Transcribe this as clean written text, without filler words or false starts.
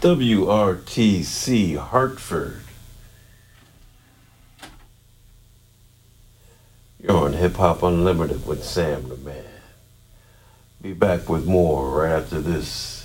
WRTC Hartford. You're on Hip Hop Unlimited with Sam the Man. Be back with more right after this.